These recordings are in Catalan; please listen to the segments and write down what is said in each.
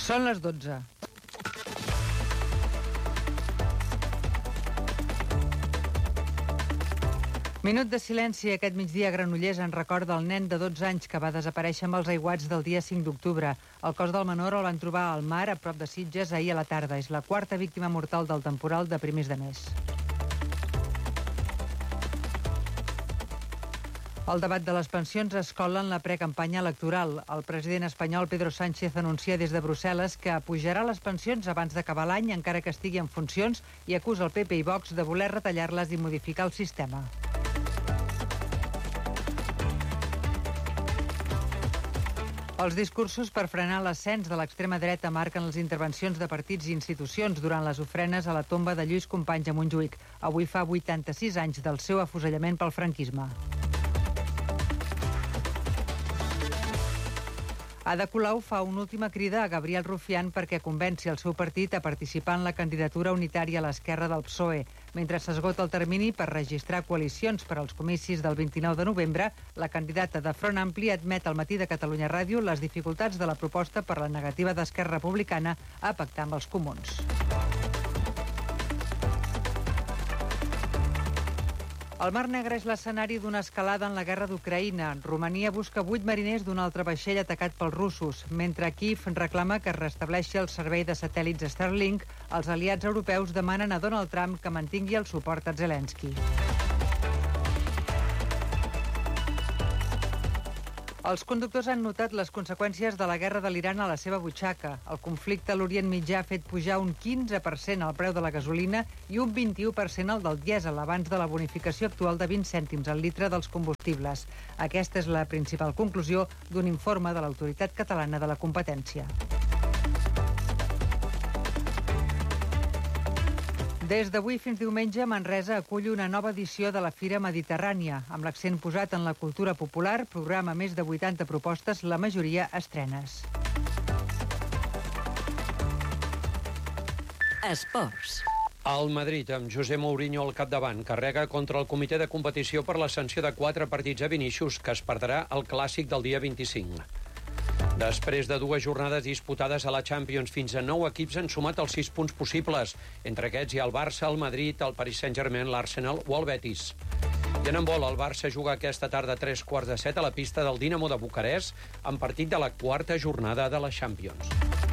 Són les 12. Minut de silenci aquest migdia a Granollers en recorda el nen de 12 anys que va desaparèixer amb els aiguats del dia 5 d'octubre. El cos del menor el van trobar al mar a prop de Sitges ahir a la tarda. És la quarta víctima mortal del temporal de primers de mes. El debat de les pensions es cola en la precampanya electoral. El president espanyol Pedro Sánchez anuncia des de Brussel·les que apujarà les pensions abans d'acabar l'any, encara que estigui en funcions, i acusa el PP i Vox de voler retallar-les i modificar el sistema. Els discursos per frenar l'ascens de l'extrema dreta marquen les intervencions de partits i institucions durant les ofrenes a la tomba de Lluís Companys a Montjuïc. Avui fa 86 anys del seu afusellament pel franquisme. Ada Colau fa una última crida a Gabriel Rufián perquè convenci el seu partit a participar en la candidatura unitària a l'esquerra del PSOE. Mentre s'esgota el termini per registrar coalicions per als comicis del 29 de novembre, la candidata de Front Ampli admet al Matí de Catalunya Ràdio les dificultats de la proposta per la negativa d'Esquerra Republicana a pactar amb els comuns. El Mar Negre és l'escenari d'una escalada en la guerra d'Ucraïna. Romania busca 8 mariners d'un altre vaixell atacat pels russos. Mentre Kíev reclama que es restableixi el servei de satèl·lits Starlink, els aliats europeus demanen a Donald Trump que mantingui el suport a Zelensky. Els conductors han notat les conseqüències de la guerra de l'Iran a la seva butxaca. El conflicte a l'Orient Mitjà ha fet pujar un 15% el preu de la gasolina i un 21% el del dièsel, abans de la bonificació actual de 20 cèntims al litre dels combustibles. Aquesta és la principal conclusió d'un informe de l'Autoritat Catalana de la Competència. Des d'avui fins diumenge, Manresa acull una nova edició de la Fira Mediterrània. Amb l'accent posat en la cultura popular, programa més de 80 propostes, la majoria estrenes. Esports. El Madrid, amb José Mourinho al capdavant, carrega contra el comitè de competició per la sanció de 4 partits a Vinícius, que es perdrà el clàssic del dia 25. Després de 2 jornades disputades a la Champions, fins a 9 equips han sumat els 6 punts possibles. Entre aquests hi ha el Barça, el Madrid, el Paris Saint-Germain, l'Arsenal o el Betis. I en handbol, el Barça juga aquesta tarda a 3:45 a la pista del Dinamo de Bucarest, en partit de la 4ª jornada de la Champions.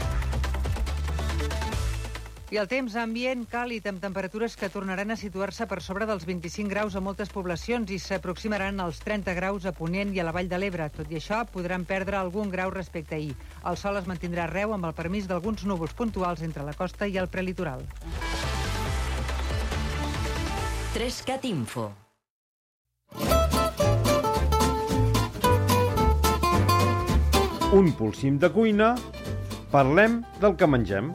I el temps ambient càlid, amb temperatures que tornaran a situar-se per sobre dels 25 graus a moltes poblacions i s'aproximaran als 30 graus a Ponent i a la Vall de l'Ebre. Tot i això, podran perdre algun grau respecte a ahir. El sol es mantindrà arreu amb el permís d'alguns núvols puntuals entre la costa i el prelitoral. 3CAT Info. Un polsim de cuina, parlem del que mengem.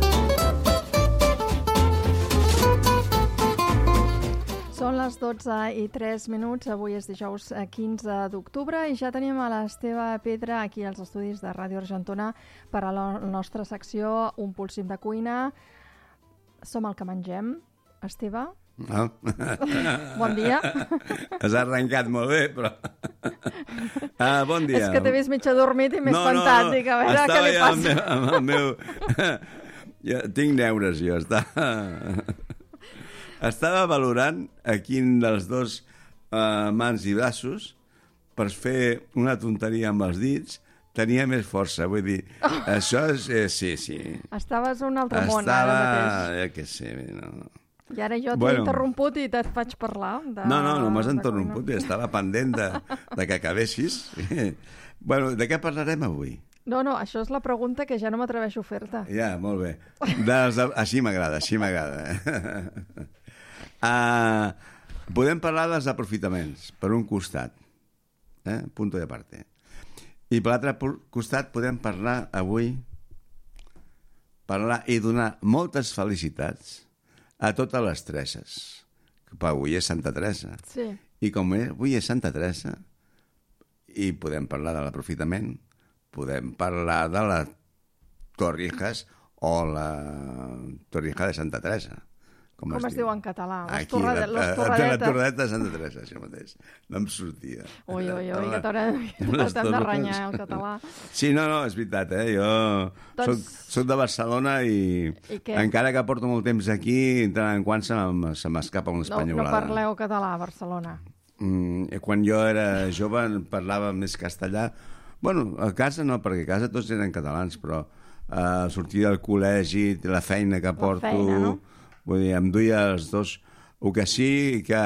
Són les 12:03. Avui és dijous 15 d'octubre i ja tenim a l'Esteve Pedra aquí als estudis de Ràdio Argentona per a la nostra secció Un polsim de cuina. Som el que mengem. Esteve? No. Bon dia. Has arrencat molt bé, però... bon dia. És que t'he vist mig adormit i m'he espantat. Dic, a veure què li passa. Amb el meu... Ja, tinc neures, jo. Estava valorant a quin dels dos mans i braços per fer una tonteria amb els dits tenia més força. Vull dir, això és... sí. Estaves a un altre món ara mateix. Ja que sé, no. I ara jo t'he interromput i te'n faig parlar. No m'has interromput. Estava pendent de que acabessis. Bueno, de què parlarem avui? No, això és la pregunta que ja no m'atreveixo a fer-te. Ja, molt bé. Així m'agrada. Podem parlar dels aprofitaments, per un costat. Punto de parte. I per l'altre costat podem parlar avui i donar moltes felicitats a totes les Tereses. Avui és Santa Teresa. Sí. I com avui és Santa Teresa, i podem parlar de l'aprofitament, podem parlar de les Torrijas o la Torrija de Santa Teresa, Com es diu en català? Les Aquí, les torradetes. torradetes han de tres, això mateix. No em sortia. Ui, que t'hem de renyar el català. Sí, no, és veritat, Jo soc de Barcelona i encara que porto molt temps aquí, de tant en quant se m'escapa una espanyolada. No parleu català a Barcelona? Quan jo era jove parlava més castellà. Bueno, a casa no, perquè a casa tots eren catalans, però sortir del col·legi, la feina que porto... La feina, no? Vull dir, em duia els dos. El que sí que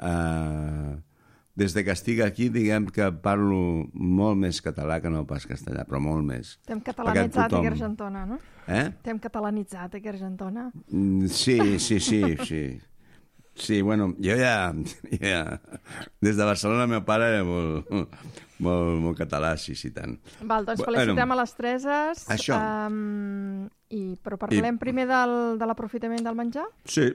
des de que estic aquí, diguem que parlo molt més català que no pas castellà, però molt més. T'hem catalanitzat aquí a Argentona, no? T'hem catalanitzat aquí a Argentona? Sí. Sí, bueno, jo ja... Des de Barcelona el meu pare era molt català, sí, tant. Val, doncs felicitem a les Tereses. Això. Però parlem primer de l'aprofitament del menjar? Sí.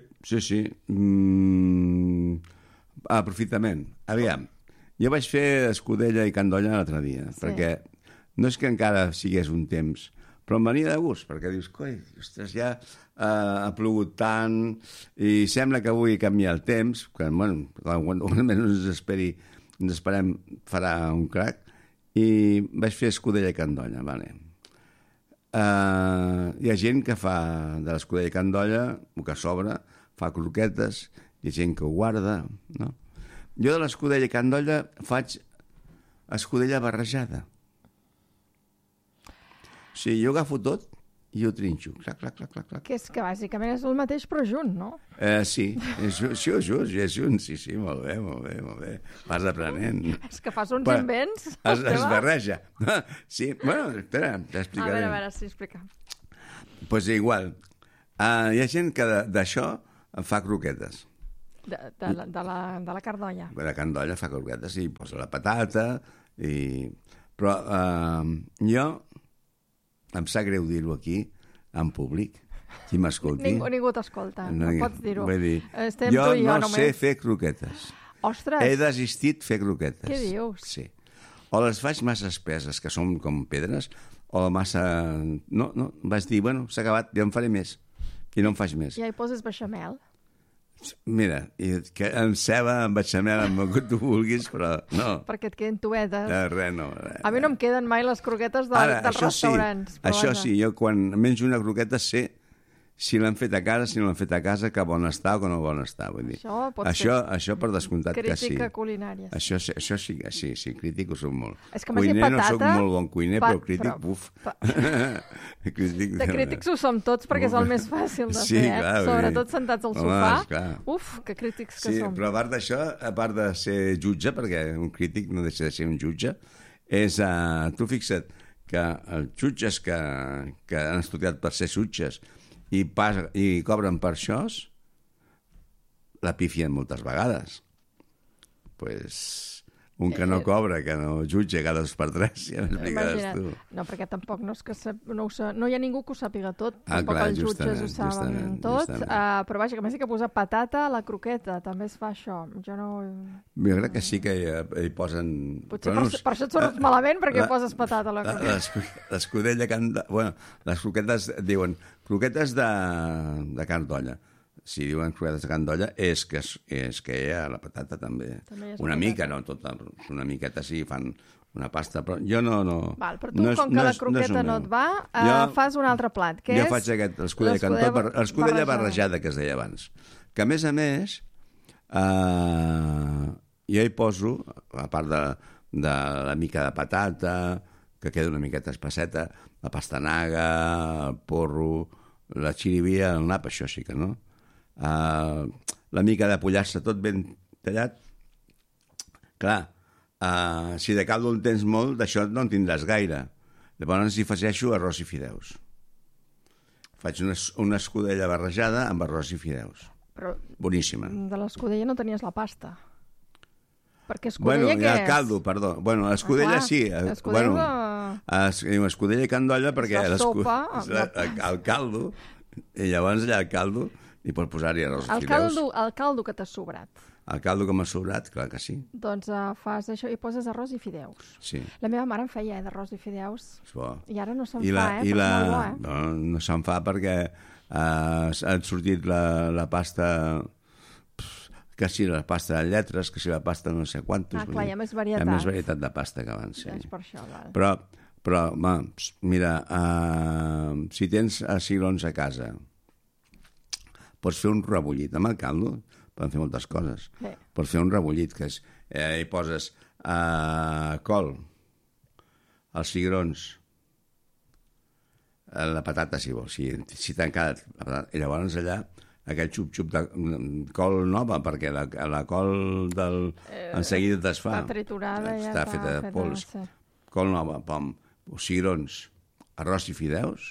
Aprofitament. Aviam, jo vaig fer escudella i candolla l'altre dia, perquè no és que encara sigués un temps, però em venia de gust, perquè dius, coi, ostres, ja ha plogut tant i sembla que avui canviar el temps, que, bueno, almenys ens esperem farà un crac, i vaig fer escudella i candolla, vale. Hi ha gent que fa de l'escudella i candolla, el que sobra, fa croquetes, hi ha gent que ho guarda, no? Jo de l'escudella i candolla faig escudella barrejada. O sigui, jo agafo tot i ho trinxo. Clac. Que és que bàsicament és el mateix però junt, no? Sí, és junt, sí, molt bé. Vas aprenent. És que fas uns invents. Es barreja. Sí, bueno, espera, t'explicaré. A veure, sí, explica. Doncs igual, hi ha gent que d'això fa croquetes. De la cardolla. De la candolla fa croquetes i posa la patata, però jo... Em sap greu dir-ho aquí, en públic, qui m'escolti. Ningú t'escolta, no pots dir-ho. Jo no sé fer croquetes. Ostres! He desistit fer croquetes. Què dius? Sí. O les faig massa espeses, que són com pedres, o massa... No, vaig dir, bueno, s'ha acabat, ja en faré més. I no en faig més. Ja hi poses beixamel? Mira, amb ceba, amb beixamel, amb el que tu vulguis, però no. Perquè et queden tuetes. Res. A mi no em queden mai les croquetes dels restaurants. Això sí, jo quan menjo una croqueta sé si l'han fet a casa, si no l'han fet a casa, que bon està o que no bon està. Vull dir. Això per descomptat que sí. Crítica culinària. Això sí, crític ho soc molt. És que cuiner patata, no soc molt bon cuiner, però crític, buf. De crítics ho som tots perquè és el més fàcil de fer, clar, sobretot sentats al sofà. Uf, que crítics que som. Sí, però a part d'això, a part de ser jutge, perquè un crític no deixa de ser un jutge, és, tu fixa't, que els jutges que han estudiat per ser jutges i cobren per això, la pifien moltes vegades. Un que no cobra, que no jutge cada 2 per 3, ja m'explicaràs tu. No, perquè tampoc no és que no hi ha ningú que ho sàpiga tot, tampoc els jutges ho saben tot, però vaja, que més que posar patata a la croqueta, també es fa això. Jo crec que sí que hi posen... Potser per això et surts malament, perquè poses patata a la croqueta. L'escudella... Bueno, les croquetes diuen croquetes de carn d'olla. Si diuen croquetes de candolla, és que hi ha la patata també. Una mica, no tota, una miqueta sí, fan una pasta, però jo no... Val, però tu, com que la croqueta no et va, fas un altre plat, que és... Jo faig aquest, l'escudella barrejada, que es deia abans. Que, a més, jo hi poso, a part de la mica de patata, que queda una miqueta espesseta, la pastanaga, el porro, la xirivia, el nap, això sí que no. La mica de pollastre tot ben tallat. Clar, si de caldo en tens molt, d'això no en tindràs gaire. Llavors hi afegeixo arròs i fideus. Faig una escudella barrejada amb arròs i fideus. Boníssima. De l'escudella no tenies la pasta. Perquè escudella què és? Bueno, el caldo, perdó. Bueno, l'escudella sí. Escudella i candolla perquè el caldo, i llavors allà el caldo i pots posar-hi arròs i fideus. El caldo que t'ha sobrat. El caldo que m'ha sobrat, clar que sí. Doncs fas això i poses arròs i fideus. Sí. La meva mare en feia, d'arròs i fideus. És bo. I ara no se'n fa, però és molt bo, No se'n fa perquè ha sortit la pasta... que si la pasta de lletres, que si la pasta no sé quantos. Clar, hi ha més varietat. Hi ha més varietat de pasta que abans, sí. És per això, val. Però mira, si tens cigrons a casa, pots fer un rebullit amb el caldo, poden fer moltes coses. Bé. Pots fer un rebullit, que és, hi poses col, els cigrons, la patata, si vols, si t'ha encarat la patata, i llavors allà aquell xup-xup de col nova, perquè la col en seguida es fa. Està triturada, ja està feta de pols. Sí. Col nova, cigrons, arròs i fideus,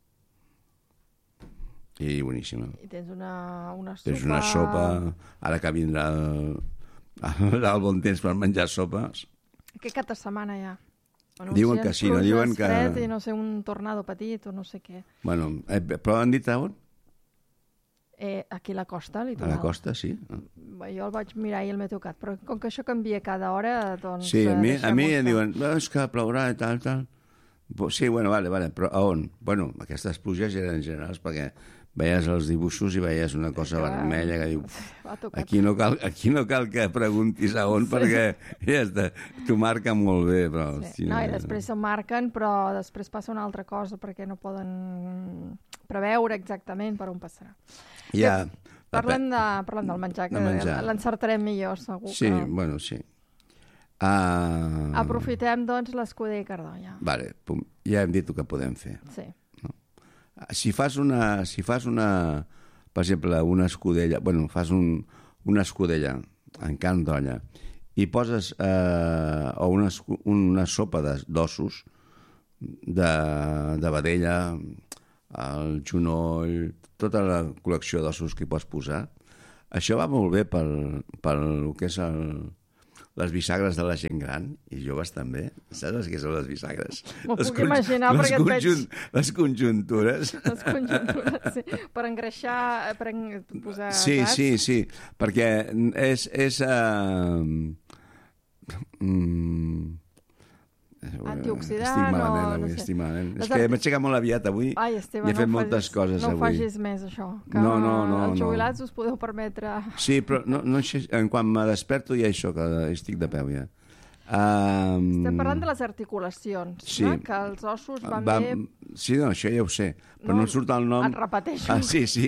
i boníssima. I tens una sopa... Tens una sopa, ara que vindrà el bon temps per menjar sopes. Aquest cap de setmana ja. Bueno, Diuen que sí, no diuen que... Fred i no sé, un tornado petit o no sé què. Bueno, però han dit a on? Aquí a la costa, A litoral. la costa, sí. Jo el vaig mirar i el m'he tocat, però com que això canvia cada hora, doncs... Sí, a mi em diuen, és que plourà i tal. Sí, bueno, vale, però a on? Bueno, aquestes pluges eren generals perquè veies els dibuixos i veies una cosa vermella que diu, aquí no cal que preguntis a on perquè ja està, t'ho marca molt bé. Però, sí. No, i després se'n marquen, però després passa una altra cosa perquè no poden preveure exactament per on passarà. Ja, parlem del menjar, que l'encertarem millor, segur. Sí, bueno, sí. Aprofitem, doncs, l'escuder i cardolla. Vale, ja hem dit el que podem fer. Sí. No? Si fas una, per exemple, una escudella, fas una escudella en carn d'olla i poses o una sopa d'ossos de vedella, el genoll, tota la col·lecció d'ossos que hi pots posar. Això va molt bé per el que és les bisagres de la gent gran, i joves també. Saps què són les bisagres? M'ho puc imaginar perquè et veig... Les conjuntures. Les conjuntures, sí. Per engreixar, per posar... Sí, perquè és antioxidant estic malament. És que m'he aixecat molt aviat avui. Ai, Esteve, i he fet moltes coses avui. No facis més això. Que els jubilats us podeu permetre... Sí, però quan me desperto ja això, que estic de peu ja. Estem parlant de les articulacions, sí. No? Que els ossos van bé... Sí, no, això ja ho sé, però no surt el nom... Et repeteixo. Sí.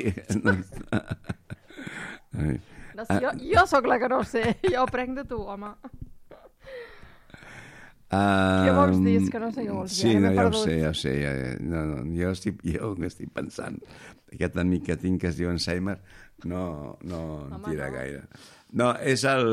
Jo sóc la que no sé, jo aprenc de tu, home. Què vols dir? És que no sé què vols dir. Sí, no, ja ho sé. Jo estic pensant. Aquest amic que tinc que es diu Alzheimer no em tira gaire. No, és el...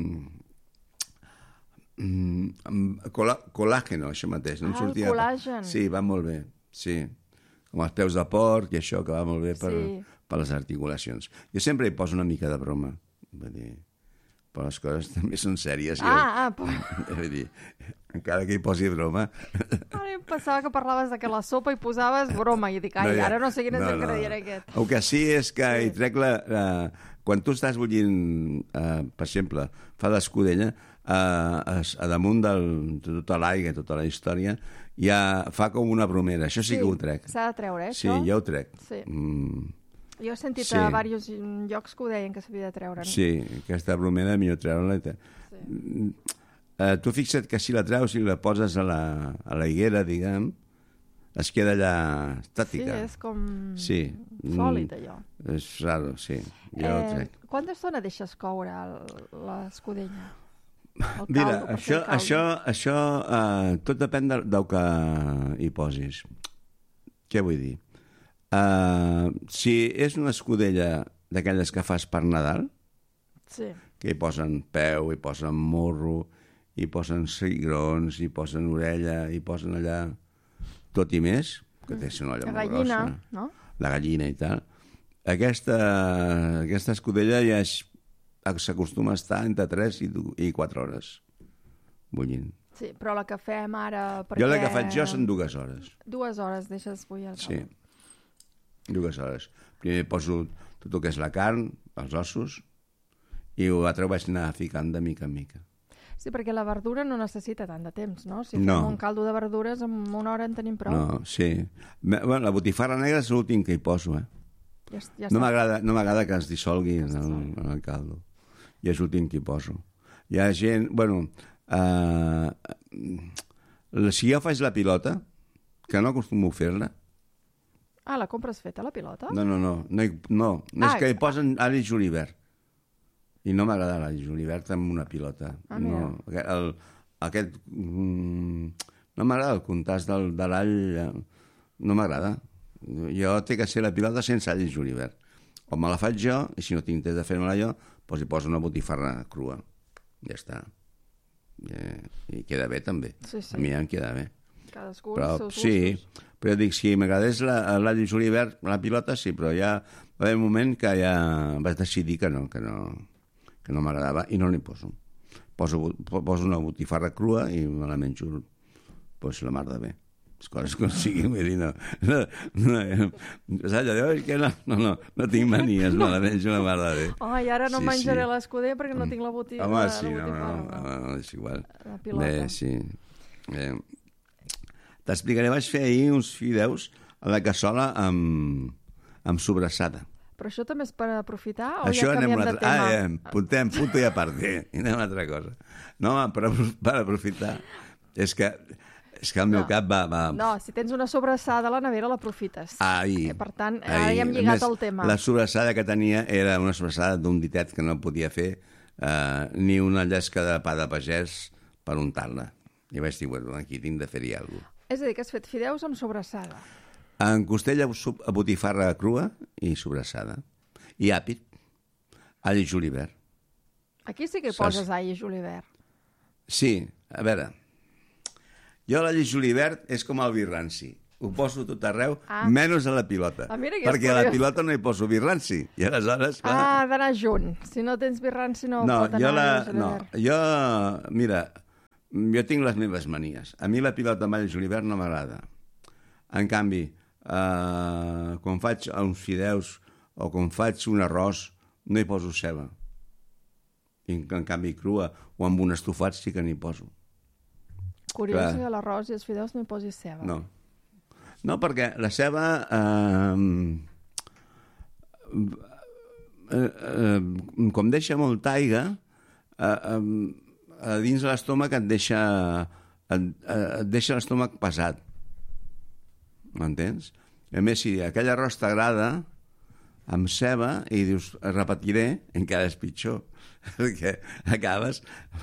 Colàgeno, això mateix. No el col·làgen. Sí, va molt bé. Sí. Com els peus de porc i això, que va molt bé per les articulacions. Jo sempre hi poso una mica de broma. Vull dir, però les coses també són sèries. Vull dir, encara que hi posi broma... Ara em pensava que parlaves de que la sopa hi posaves broma i dic, ara no sé quin és l'ingredient aquest. El que sí és que hi trec quan tu estàs bullint, per exemple, fa l'escudella, a damunt de tota l'aigua, tota la història, ja fa com una bromera. Això sí que ho trec. S'ha de treure, això? Sí, jo ho trec. Sí. Jo he sentit a diversos llocs que ho deien que s'havia de treure. Sí, aquesta bromera millor treure-la. Tu fixa't que si la treus i la poses a la higuera, diguem, es queda allà estàtica. Sí, és com sòlid, allò. És raro, sí. Jo ho trec. Quanta estona deixes coure l'escudella? Mira, això tot depèn del que hi posis. Què vull dir? Si és una escudella d'aquelles que fas per Nadal, que hi posen peu, hi posen morro, hi posen cigrons, hi posen orella, hi posen allà tot i més, que té una olla molt grossa. La gallina, no? La gallina i tal. Aquesta escudella ja s'acostuma a estar entre 3 i 4 hores bullint. Sí, però la que fem ara... Jo la que faig són 2 hores. 2 hores deixes bullir el caldo. Sí, 2 hores. Primer poso tot el que és la carn, els ossos, I l'altre ho vaig anar ficant de mica en mica. Sí, perquè la verdura no necessita tant de temps, no? Si No. fem un caldo de verdures, en una hora en tenim prou. No, sí. Bueno, la botifarra negra és l'últim que hi poso, Ja No està. m'agrada que es dissolgui en el caldo. I és l'últim que hi poso. Hi ha gent... Bueno, si jo faig la pilota, que no acostumo a fer-la, La compres feta, la pilota? no és que hi posen all i julivert. I no m'agrada l'all i julivert amb una pilota. Mira. No m'agrada el contrast de l'all, no m'agrada. Jo té que ser la pilota sense all i julivert. O me la faig jo, i si no tinc temps de fer-me-la jo, doncs hi poso una botifarra crua. Ja està. I queda bé, també. Sí. A mi em queda bé. Cadascú Però, els seus sí, gustos. però dic, si m'agradés l'all i julivert, la pilota, sí, però ja va haver un moment que ja vaig decidir que no m'agradava i no n'hi poso. Poso una botifarra crua i me la menjo pues, la mar de bé. Les coses com sigui, vull dir, saps allò? És que no tinc manies, me la menjo la mar de bé. I ara no Sí, menjaré sí. l'escuder perquè no tinc la botifarra. Home, sí, no, és igual. La pilota. Bé, sí. T'explicaré, vaig fer ahir uns fideus a la cassola amb sobrassada. Però això també és per aprofitar o Això ja anem canviem de tema? punto i a parte. I anem a altra cosa. No, home, per aprofitar. És que el meu cap va... No, si tens una sobrassada a la nevera l'aprofites. Per tant, ara ja hem lligat el tema. La sobrassada que tenia era una sobrassada d'un ditet que no podia fer ni una llesca de pa de pagès per untar-la. I vaig dir, bueno, aquí tinc de fer-hi alguna cosa. És a dir, que has fet fideus amb sobrassada. En costella, botifarra crua i sobrassada. I àpid, all i julivert. Aquí sí que hi Saps? poses all i julivert. Sí, a veure, jo l'all i julivert és com el vi ranci. Ho poso tot arreu, menys a la pilota. Mira que és perquè a la curiós. pilota no hi poso vi ranci. I aleshores, clar... Ha d'anar junt. Si no tens vi ranci no pot anar julivert. Mira, jo tinc les meves manies. A mi la pilota amb all i julivert no m'agrada. En canvi, quan faig uns fideus o quan faig un arròs, no hi poso ceba. I en canvi crua o amb un estofat sí que n'hi poso. Curiós que a l'arròs i els fideus no hi posis ceba. No, perquè la ceba com deixa molta aigua a dins de l'estómac et deixa l'estómac pesat. M'entens? A més, si aquell arròs t'agrada amb ceba i dius, repetiré, encara és pitjor, perquè acabes...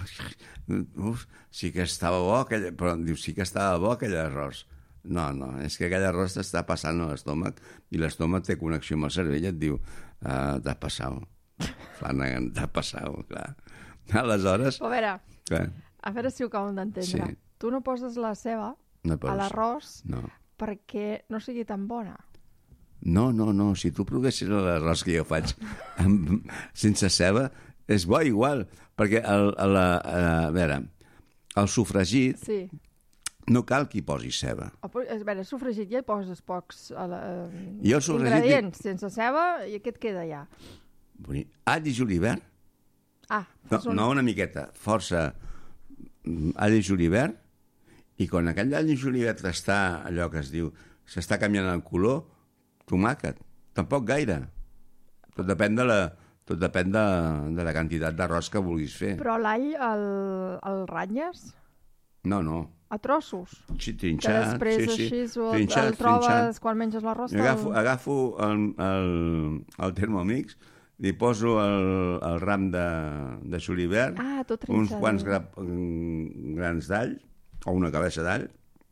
sí que estava bo aquell... Però dius, sí que estava bo aquell arròs. No, és que aquell arròs t'està passant a l'estómac i l'estómac té connexió amb el cervell i et diu, t'has passat. Flanagan, t'has passat, clar. Aleshores... Però a veure si ho acabem d'entendre. Sí. Tu no poses la ceba a l'arròs perquè no sigui tan bona. No, si tu provessis l'arròs que jo faig sense ceba, és bo igual, perquè a veure, el sofregit no cal que hi posi ceba. A veure, sofregit ja hi poses pocs sofregit... ingredients sense ceba i què et queda ja? All i julivert? No una miqueta, força all i julivert, i quan aquell all i julivert està, allò que es diu, s'està canviant el color, tomàquet, tampoc gaire. Tot depèn de la quantitat d'arròs que vulguis fer. Però l'all el ratlles? No. A trossos? Sí, trinxat. Que després així el trobes quan menges l'arròs? Agafo el Thermomix, li poso el ram de julivert, uns quants grans d'all, o una cabeça d'all,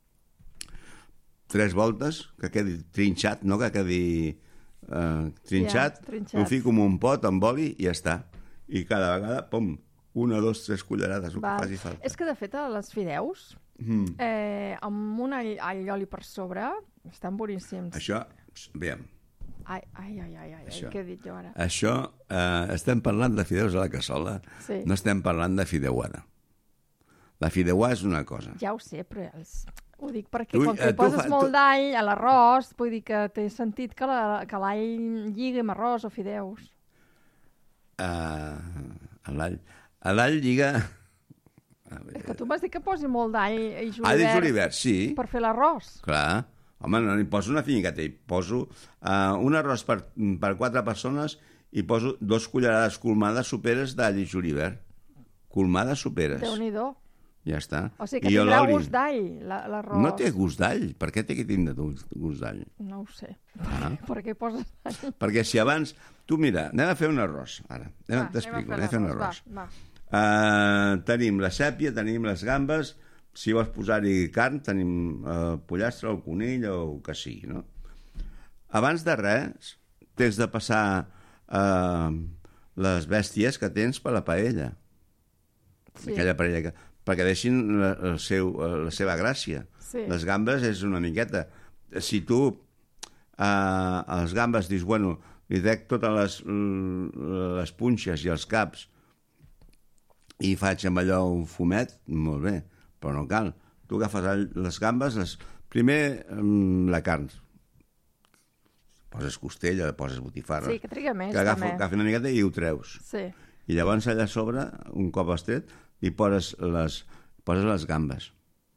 3 voltes, que quedi trinxat, no que quedi trinxat, ho fico en un pot amb oli i ja està. I cada vegada, pum, 1, 2, 3 cullerades, el que faci falta. És que, de fet, les fideus, amb un all i oli per sobre, estan boníssims. Això, veiem. Ai, què he dit jo ara? Això, estem parlant de fideus a la cassola, no estem parlant de fideuada. La fideuà és una cosa. Ja ho sé, però ho dic perquè com que hi poses molt d'all a l'arròs, vull dir que té sentit que l'all lligui amb arròs o fideus. L'all lliga... És que tu m'has dit que posi molt d'all i All i julivert, sí. per fer l'arròs. Clar. Home, no, hi poso una finyiqueta. Hi poso un arròs per 4 persones i poso 2 cullerades colmades soperes d'all i julivert. Colmades soperes. Déu-n'hi-do. Ja està. O sigui que tindrà gust d'all, l'arròs. No té gust d'all. Per què té que tindre gust d'all? No ho sé. Per què poses all? Perquè si abans... Tu mira, anem a fer un arròs, ara. T'explico, anem a fer un arròs. Va. Tenim la sèpia, tenim les gambes, si vols posar-hi carn, tenim pollastre o conill o el que sigui, no? Abans de res, tens de passar les bèsties que tens per la paella. Sí. Aquella paella perquè deixin la seva gràcia. Sí. Les gambes és una miqueta. Si tu a les gambes dius, bueno, li trec totes les punxes i els caps i faig amb allò un fumet, molt bé, però no cal. Tu agafes les gambes, primer la carn, poses costella, poses botifarra. Sí, que triga més, que agafi una miqueta i ho treus. Sí. I llavors allà a sobre, un cop has tret, i poses les gambes.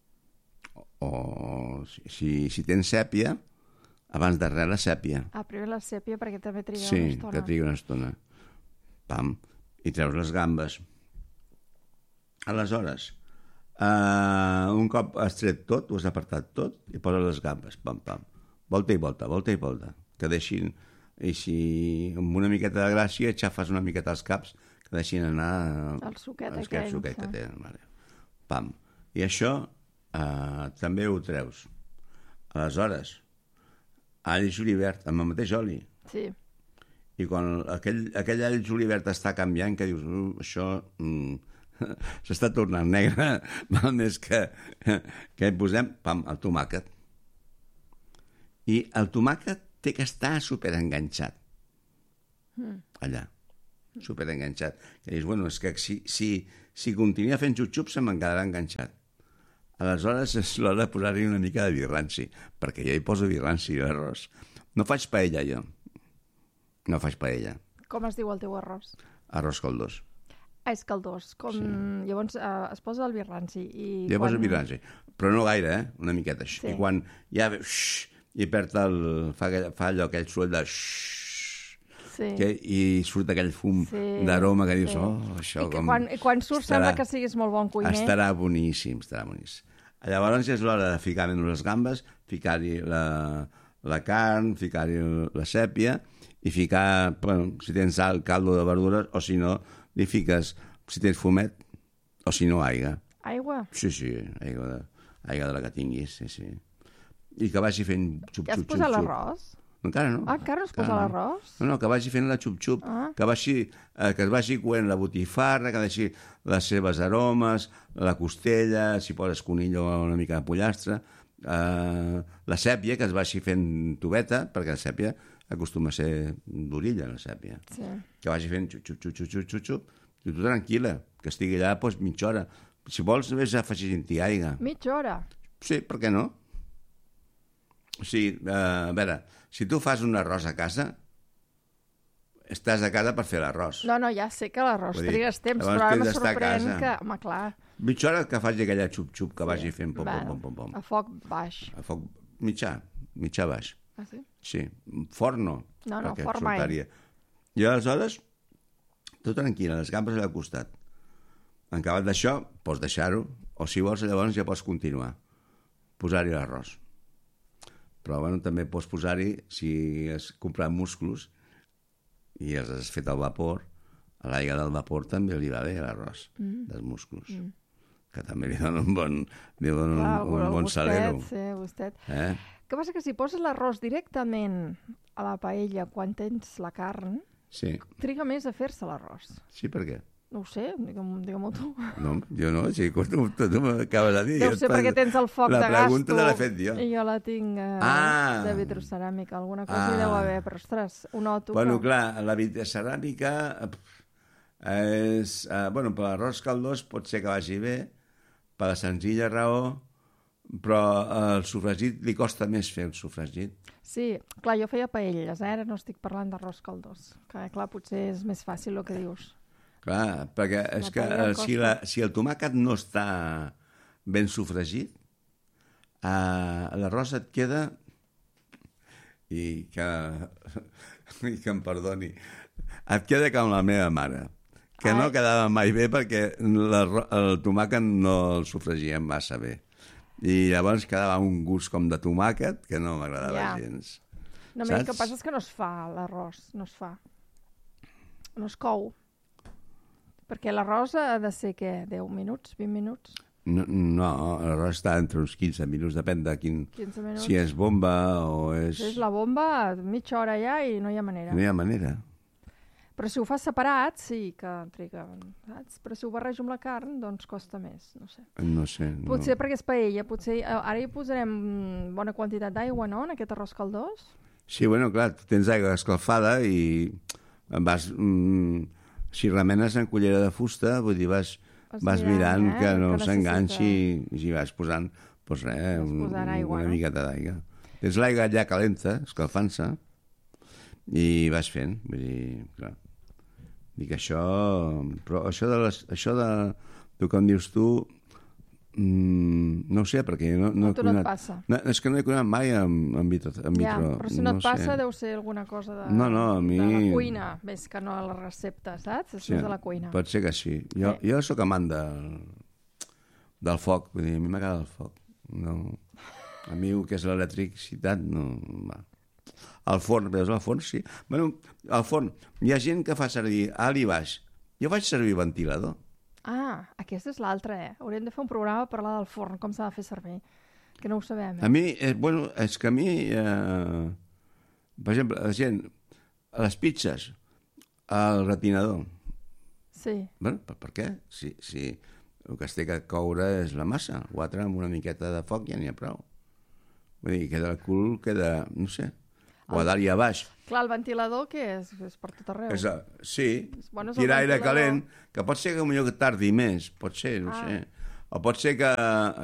O si tens sèpia, abans de res la sèpia. Primer la sèpia perquè també triga una estona. Sí, que triga una estona. Pam. I treus les gambes. Aleshores, un cop has tret tot, ho has apartat tot, i poses les gambes. Pam, pam. Volta i volta, volta i volta. Que deixin... I si amb una miqueta de gràcia xafes una miqueta els caps, que deixin anar... El suquet aquell. El suquet que tenen. Vale. Pam. I això també ho treus. Aleshores, all i julivert, amb el mateix oli. Sí. I quan aquell all i julivert està canviant, que dius, això s'està tornant negre, val més que hi posem, pam, el tomàquet. I el tomàquet té que estar superenganxat. Allà. Superenganxat. Que dius, bueno, és que si continua fent xup-xup se me'n quedarà enganxat. Aleshores és l'hora de posar-hi una mica de birranci, perquè jo hi poso birranci a l'arròs. No faig paella, jo. No faig paella. Com es diu el teu arròs? Arròs caldós. És caldós. Sí. Llavors es posa el birranci. Jo poso el birranci, però no gaire, una miqueta. Sí. I quan ja i perd fa allò, aquell soroll de sí. I surt aquell fum d'aroma que dius, això com... I quan surt sembla que siguis molt bon cuiner. Estarà boníssim, estarà boníssim. Llavors és l'hora de ficar menys les gambes, ficar-hi la carn, ficar-hi la sèpia i ficar, bueno, si tens caldo de verdures, o si no, li fiques, si tens fumet, o si no, aigua. Aigua? Sí, aigua de la que tinguis, sí. I que vagi fent xup-xup. Ja has posat l'arròs? Encara no. Encara no has posat l'arròs? No, que vagi fent la xup-xup, que es vagi coent la botifarra, que deixi les seves aromes, la costella, si poses conill o una mica de pollastre, la sèpia, que es vagi fent tubeta, perquè la sèpia acostuma a ser d'orilla, la sèpia. Sí. Que vagi fent xup-xup, i tu tranquil·la, que estigui allà mitja hora. Si vols, només afegir-hi aigua. Mitja hora? Sí, per què no? O sigui, a veure, si tu fas un arròs a casa, estàs a casa per fer l'arròs. No, ja sé que l'arròs trigues temps, però ara me sorprèn que... Home, clar. Mitja hora que faci aquella xup-xup que vagi fent pom. A foc baix. A foc mitjà baix. Ah, sí? Sí, forn no. No, forn mai. I aleshores, tu tranquil·la, les gambes al costat. En acabat d'això, pots deixar-ho, o si vols, llavors ja pots continuar. Posar-hi l'arròs. Però bueno, també pots posar-hi, si has comprat musclos i els has fet al vapor, a l'aigua del vapor també li va bé l'arròs dels musclos, que també li dona un bon salero. Sí, gustet. Què passa que si poses l'arròs directament a la paella quan tens la carn, triga més a fer-se l'arròs. Sí, per què? No ho sé, digue-m'ho tu. No, jo no, si tu m'acabes de dir. Deu ser perquè tens el foc de gas. La pregunta te l'he fet jo. I jo la tinc de vitroceràmica. Alguna cosa hi deu haver, però ostres, ho noto. Bueno, clar, la vitroceràmica és... Bueno, per l'arròs caldós pot ser que vagi bé, per la senzilla raó, però el sofregit li costa més fer el sofregit. Sí, clar, jo feia paelles, ara no estic parlant d'arròs caldós. Clar, potser és més fàcil el que dius. Clar, perquè és que si el tomàquet no està ben sofregit, l'arròs et queda, i que em perdoni, et queda com la meva mare, que no quedava mai bé perquè el tomàquet no el sofregíem massa bé. I llavors quedava un gust com de tomàquet que no m'agradava gens. No, el que passa és que no es fa l'arròs, no es fa. No es cou. Perquè l'arròs ha de ser, què, 10 minuts, 20 minuts? No, l'arròs està entre uns 15 minuts, depèn de quin... 15 minuts. Si és bomba o és... Si és la bomba, mitja hora ja i no hi ha manera. No hi ha manera. Però si ho fas separat, sí que triga, saps? Però si ho barrejo amb la carn, doncs costa més, no sé. No sé. Potser perquè és paella, potser... Ara hi posarem bona quantitat d'aigua, no?, en aquest arròs caldós? Sí, bueno, clar, tens aigua escalfada i vas... si remenes en cullera de fusta, vull dir, vas mirant que no s'enganxi i vas posant, doncs res, una miqueta d'aigua. Tens l'aigua ja calenta, escalfant-se, i vas fent, vull dir, clar. Dic això... Però això de com dius tu, no ho sé, perquè no he cuinat. No et passa. És que no he cuinat mai en vitro. Ja, però si no et passa deu ser alguna cosa de la cuina, més que no a la recepta, saps? És més de la cuina. Pot ser que sí. Jo sóc amant del foc, vull dir, a mi m'agrada el foc. A mi el que és l'electricitat no va. El forn, veus, el forn sí. Bueno, el forn, hi ha gent que fa servir alt i baix. Jo faig servir ventilador. Ah, aquesta és l'altra, Hauríem de fer un programa per parlar del forn, com s'ha de fer servir, que no ho sabem. A mi, bueno, és que a mi, per exemple, la gent, a les pizzas, al retinador. Sí. Bueno, per què? Si el que es té que coure és la massa, o altre amb una miqueta de foc ja n'hi ha prou. Vull dir, queda el cul, queda, no sé, o a dalt i a baix. Clar, el ventilador, què és? És per tot arreu. Sí, tirar aire calent, que pot ser que potser tardi més, pot ser, no sé. O pot ser que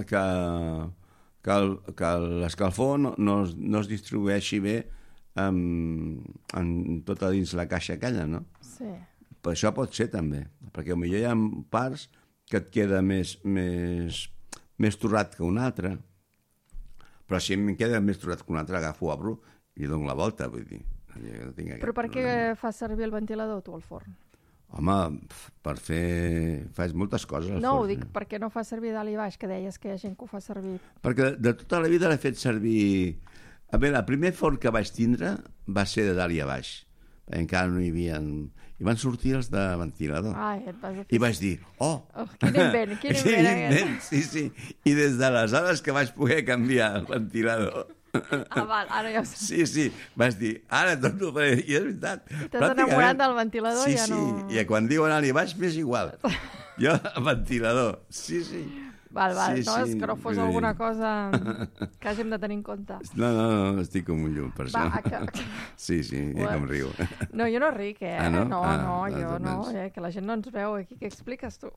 l'escalfor no es distribueixi bé en tota dins la caixa aquella, no? Sí. Per això pot ser també, perquè potser hi ha parts que et queda més torrat que un altre. Però si em queda més torrat que un altre, agafo, obro i dono la volta, vull dir. Però per què fas servir el ventilador, tu, al forn? Home, per fer... Faig moltes coses al forn. No, ho dic, per què no fas servir dalt i baix, que deies que hi ha gent que ho fa servir? Perquè de tota la vida l'he fet servir... A veure, el primer forn que vaig tindre va ser de dalt i a baix. Encara no hi havia... I van sortir els de ventilador. I vaig dir, quin invent, Sí. I des d'aleshores que vaig poder canviar el ventilador. Ara ja ho sé. Sí, vaig dir, ara tot ho faré. I és veritat. I t'has enamorat del ventilador, ja no... Sí, i quan diuen alt i baix m'és igual. Jo, ventilador, sí. Val, és que no fos alguna cosa que hàgim de tenir en compte. No, estic com un llum, per això. Sí, ja com riu. No, jo no ric, No, jo no, que la gent no ens veu aquí. Què expliques, tu?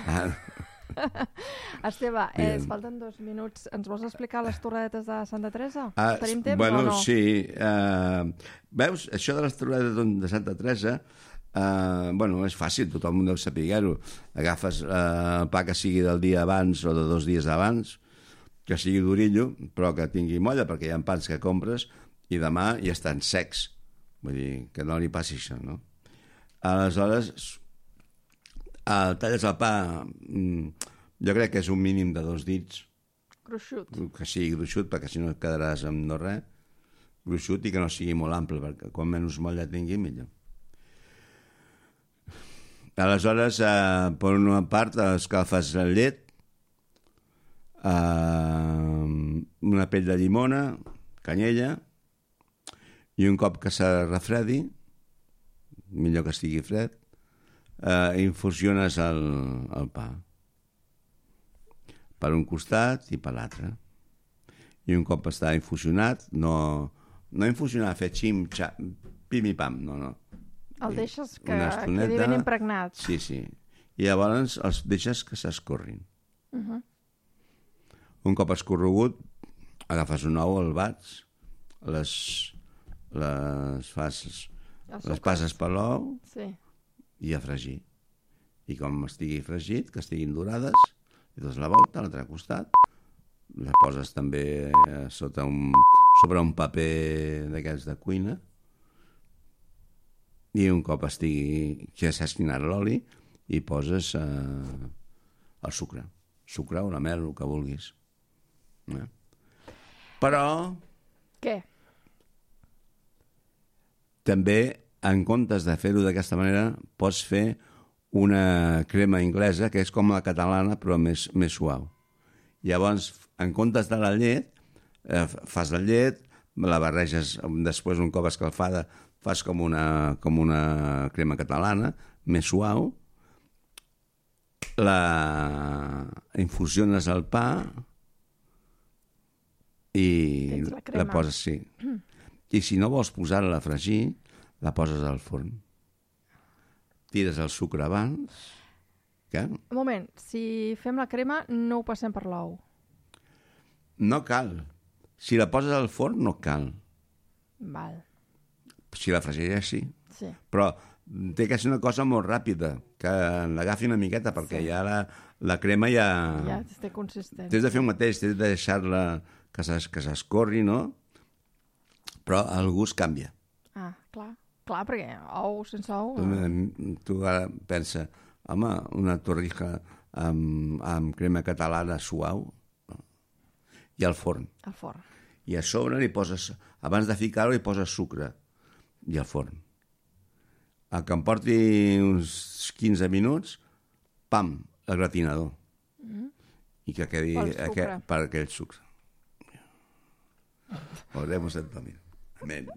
Esteve, falten 2 minuts. Ens vols explicar les torradetes de Santa Teresa? Tenim temps o no? Sí. Veus, això de les torradetes de Santa Teresa... és fàcil, tothom deu saber-ho. Agafes el pa que sigui del dia abans o de 2 dies abans, que sigui d'orillo, però que tingui molla, perquè hi ha pans que compres i demà ja estan secs. Vull dir, que no li passi això, no? Aleshores, talles el pa, jo crec que és un mínim de 2 dits. Gruixut. Que sigui gruixut, perquè si no et quedaràs amb no res. Gruixut i que no sigui molt ample, perquè quan menys molla tingui, millor. Aleshores, per una part, escalfes la llet, una pell de llimona, canyella, i un cop que se refredi, millor que estigui fred, infusiones el pa. Per un costat i per l'altre. I un cop està infusionat, no infusionar, fer xim, pim i pam, no. El deixes que quedi ben impregnat. Sí. I llavors els deixes que s'escorrin. Un cop escorregut, agafes un ou, el bats, les passes per l'ou i a fregir. I com estigui fregit, que estiguin dorades, i dones la volta a l'altre costat, les poses també sobre un paper d'aquests de cuina, i un cop estigui, que s'ha esquinat l'oli, i poses el sucre o la mel, el que vulguis. Però... Què? També, en comptes de fer-ho d'aquesta manera, pots fer una crema inglesa que és com la catalana, però més suau. Llavors, en comptes de la llet, fas la llet, la barreges després, un cop escalfada, fas com una crema catalana, més suau, la infusiones al pa i la poses, sí. I si no vols posar-la a fregir, la poses al forn. Tires el sucre abans. Què? Un moment, si fem la crema no ho passem per l'ou. No cal. Si la poses al forn no cal. Val. Si la fregeix, sí. Sí. Però té que ser una cosa molt ràpida, que l'agafi una miqueta, perquè ja la crema ja... Ja té consistència. Tens de fer el mateix, tens de deixar-la que s'escorri, no? Però el gust canvia. Ah, clar. Clar, perquè ou sense ou... Tu ara pensa, home, una torrija amb crema catalana suau, i al forn. Al forn. I a sobre li poses, abans de ficar-ho, li poses sucre, i al forn. El que em porti uns 15 minuts, pam, el gratinador. I que quedi per aquell sucre. Oremos en Domino. Amén.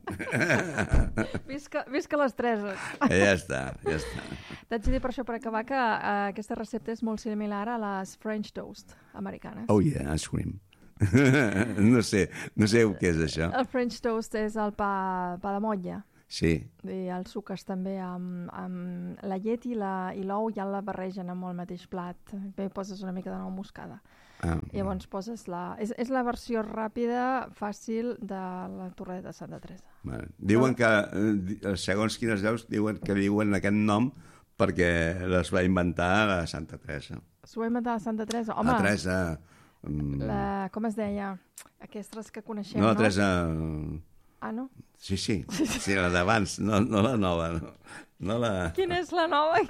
Visca les 3. Ja està. T'haig de dir per això, per acabar, que aquesta recepta és molt similar a les French toast americanes. Oh yeah, ice cream. No sé què és això. El French toast és el pa de motlla. Sí. I els suques també amb la llet i l'ou ja la barregen amb el mateix plat. Bé, poses una mica de nou moscada. Llavors poses és la versió ràpida, fàcil de la torreta de Santa Teresa. Bueno, diuen que, segons quines veus, diuen aquest nom perquè les va inventar la Santa Teresa. S'ho va inventar la Santa Teresa? Home, la Teresa... com es deia? Aquestes que coneixem, no? La Teresa... Ah, no? Sí, la d'abans, no la nova. No la... Quina és la nova?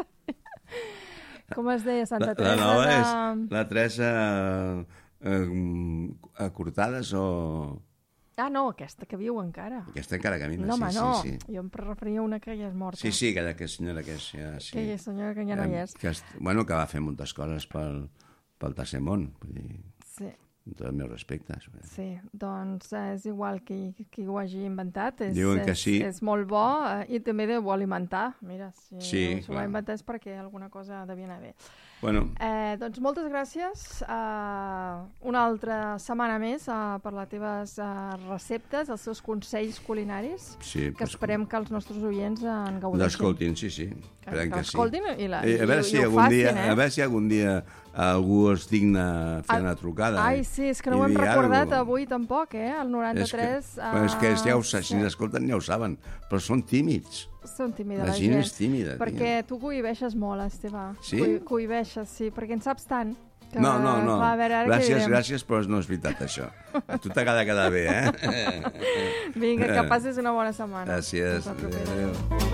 Com es deia Santa Teresa? La nova és la Teresa Cortades o... Ah, no, aquesta que viu encara. Aquesta encara camina, no, sí. No, jo em referia a una que ja és morta. Sí, aquella senyora que és... Ja, sí. Aquella senyora que ja no hi és. Que va fer moltes coses pel Tercer Món. Vull dir, sí. amb tots els meus respectes. Sí, doncs és igual qui ho hagi inventat. Diuen que sí. És molt bo i també deu alimentar. Mira, si s'ho va inventar és perquè alguna cosa devia anar bé. Bueno. Doncs moltes gràcies. Una altra setmana més per les teves receptes, els teus consells culinaris, que esperem que els nostres oients en gaudeixin. L'escoltin, sí. Esperem que l'escoltin i ho facin. A veure si algun dia algú es digna fer una trucada. Ai, sí, és que no ho hem recordat avui tampoc, el 93... És que si ens escolten ja ho saben, però són tímids. Són tímida la gent. És tímida. Perquè tu cohibeixes molt, Esteve. Sí? Cohibeixes, sí, perquè en saps tant. No. Gràcies, però no és veritat, això. A tu t'agrada quedar bé, Vinga, que passis una bona setmana. Gràcies. Adéu.